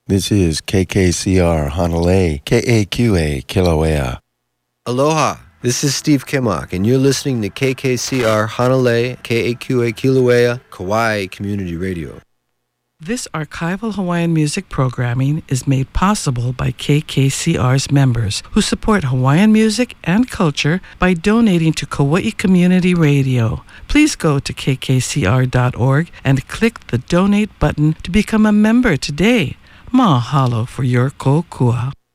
This is KKCR Hanalei, KAQA Kilauea. Aloha, this is Steve Kimmock, and you're listening to KKCR Hanalei, KAQA Kilauea, Kauai Community Radio. This archival Hawaiian music programming is made possible by KKCR's members who support Hawaiian music and culture by donating to Kauai Community Radio. Please go to kkcr.org and click the donate button to become a member today. Mahalo for your kokua.